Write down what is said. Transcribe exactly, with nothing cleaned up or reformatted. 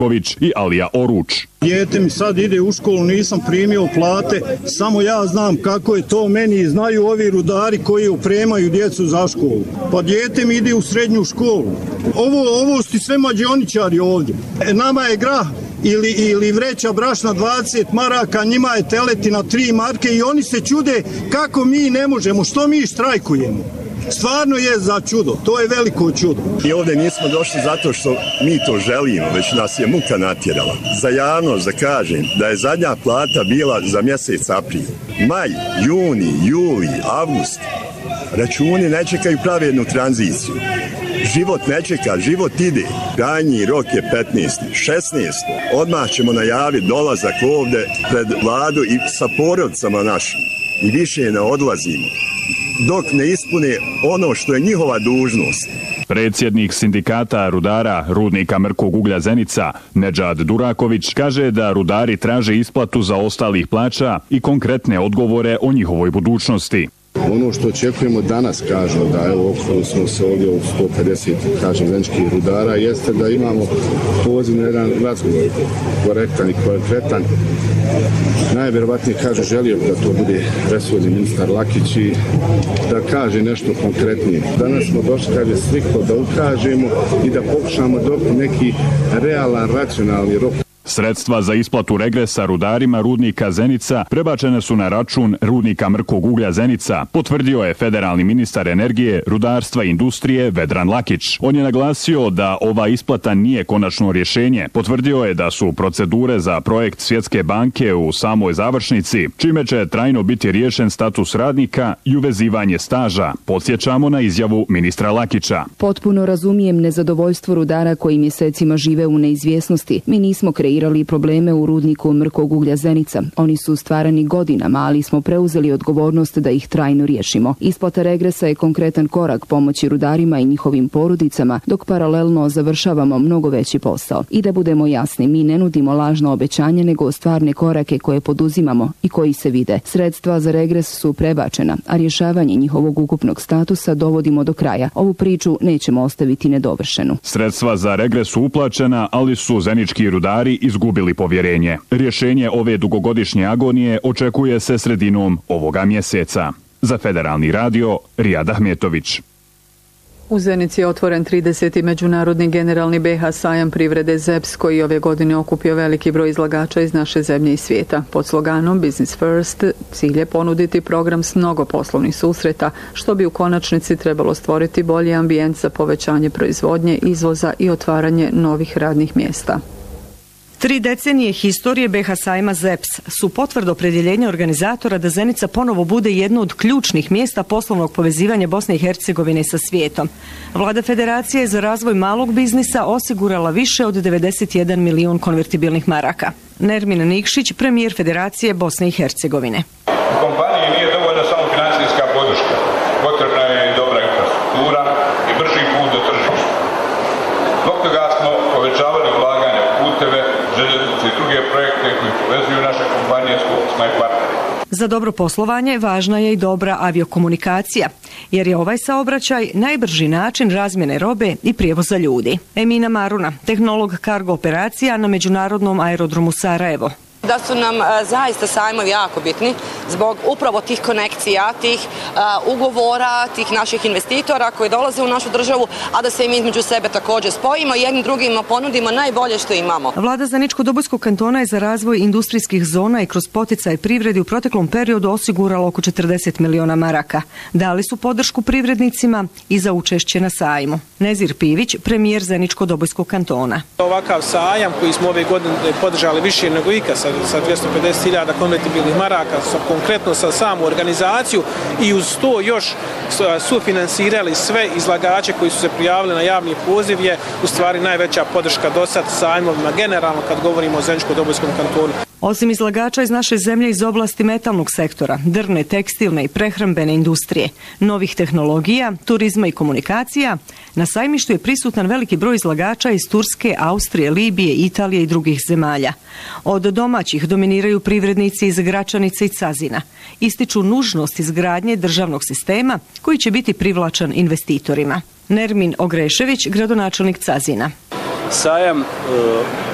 i Alija Oruč. Dijete mi sad ide u školu, nisam primio plate, samo ja znam kako je to, meni znaju ovi rudari koji upremaju djecu za školu. Pa dijete mi ide u srednju školu. Ovo, ovo su sve mađioničari ovdje. Nama je grah ili, ili vreća brašna dvadeset maraka, njima je teletina tri marke i oni se čude kako mi ne možemo, što mi štrajkujemo. Stvarno je za čudo, to je veliko čudo. I ovdje nismo došli zato što mi to želimo, već nas je muka natjerala. Za javnost da kažem da je zadnja plata bila za mjesec april. Maj, juni, juli, avgust. Računi ne čekaju pravednu tranziciju. Život ne čeka, život ide. Krajnji rok je petnaesti šesnaesti Odmah ćemo najaviti dolazak ovdje pred vladu i sa porodicama našim. I više ne odlazimo dok ne ispune ono što je njihova dužnost. Predsjednik sindikata rudara rudnika Mrkog uglja Zenica, Nedžad Duraković, kaže da rudari traže isplatu za ostalih plaća i konkretne odgovore o njihovoj budućnosti. Ono što očekujemo danas, kažu da evo okolo smo se ovdje u sto pedeset, kažem, zeničkih rudara, jeste da imamo poziv na jedan razgovor korektan i konkretan. Najvjerovatnije, kaže, želio da to bude resorni ministar Lakić i da kaže nešto konkretnije. Danas smo došli, kaže, striktno da ukažemo i da pokušamo dobiti neki realan, racionalni rok. Sredstva za isplatu regresa rudarima rudnika Zenica prebačene su na račun rudnika Mrkog uglja Zenica, potvrdio je federalni ministar energije, rudarstva i industrije Vedran Lakić. On je naglasio da ova isplata nije konačno rješenje. Potvrdio je da su procedure za projekt Svjetske banke u samoj završnici, čime će trajno biti riješen status radnika i uvezivanje staža. Podsjećamo na izjavu ministra Lakića. Potpuno razumijem nezadovoljstvo rudara koji mjesecima žive u neizvjesnosti. Mi nismo kreirali probleme u rudniku Mrkog uglja Zenica. Oni su stvarani godinama, ali smo preuzeli odgovornost da ih trajno riješimo. Isplata regresa je konkretan korak pomoći rudarima i njihovim porodicama, dok paralelno završavamo mnogo veći posao. I da budemo jasni, mi ne nudimo lažno obećanje, nego stvarne korake koje poduzimamo i koji se vide. Sredstva za regres su prebačena, a rješavanje njihovog ukupnog statusa dovodimo do kraja. Ovu priču nećemo ostaviti nedovršenu. Sredstva za regres su uplaćena, ali su zenički rudari izgubili povjerenje. Rješenje ove dugogodišnje agonije očekuje se sredinom ovoga mjeseca. Za Federalni radio, Rijad Ahmetović. U Zenici je otvoren trideseti međunarodni generalni B H sajam privrede Z E P S koji ove godine okupio veliki broj izlagača iz naše zemlje i svijeta. Pod sloganom Business First cilj je ponuditi program s mnogo poslovnih susreta, što bi u konačnici trebalo stvoriti bolji ambijent za povećanje proizvodnje, izvoza i otvaranje novih radnih mjesta. Tri decenije historije B H sajma Z E P S su potvrda opredjeljenja organizatora da Zenica ponovo bude jedno od ključnih mjesta poslovnog povezivanja Bosne i Hercegovine sa svijetom. Vlada Federacije za razvoj malog biznisa osigurala više od devedeset jedan milion konvertibilnih maraka. Nermin Nikšić, premijer Federacije Bosne i Hercegovine. U kompaniji nije dovoljna samo financijska podrška. Potrebna je i dobra infrastruktura i brži put do tržišta. Zbog toga smo povećavali ulaganja u puteve, željeznice i druge projekte koji povezuju naše kompanije s partnerima. Za dobro poslovanje važna je i dobra aviokomunikacija, jer je ovaj saobraćaj najbrži način razmjene robe i prijevoza ljudi. Emina Maruna, tehnolog kargo operacija na Međunarodnom aerodromu Sarajevo. Da su nam a, zaista sajmovi jako bitni zbog upravo tih konekcija, tih a, ugovora, tih naših investitora koji dolaze u našu državu, a da se im između sebe također spojimo i jednim drugima ponudimo najbolje što imamo. Vlada Zeničko-Dobojskog kantona je za razvoj industrijskih zona i kroz poticaj privredi u proteklom periodu osigurala oko četrdeset miliona maraka. Dali su podršku privrednicima i za učešće na sajmu. Nezir Pivić, premijer Zeničko-Dobojskog kantona. Ovakav sajam koji smo ove godine podržali više nego ikad sa sa dvjesto pedeset hiljada konvertibilnih maraka, sa, konkretno sa samu organizaciju i uz to još sufinansirali sve izlagače koji su se prijavili na javni poziv je u stvari najveća podrška do sad sajmovima generalno kad govorimo o Zeničko-Dobojskom kantonu. Osim izlagača iz naše zemlje iz oblasti metalnog sektora, drvne, tekstilne i prehrambene industrije, novih tehnologija, turizma i komunikacija, na sajmištu je prisutan veliki broj izlagača iz Turske, Austrije, Libije, Italije i drugih zemalja. Od domaćih dominiraju privrednici iz Gračanice i Cazina. Ističu nužnost izgradnje državnog sistema koji će biti privlačan investitorima. Nermin Ogrešević, gradonačelnik Cazina. Sajam